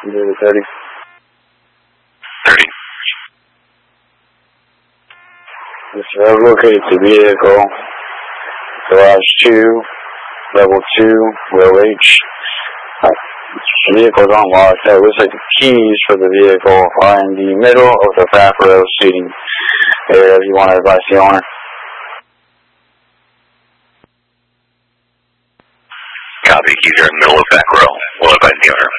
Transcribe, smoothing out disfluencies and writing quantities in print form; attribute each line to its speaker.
Speaker 1: Do the 30.
Speaker 2: 30.
Speaker 1: Just locate the vehicle. Garage 2, level 2, row H. The vehicle's unlocked. That looks like the keys for the vehicle are in the middle of the back row seating area. If you want to advise the owner.
Speaker 2: Copy. Keys are in the middle of back row. We'll advise the owner.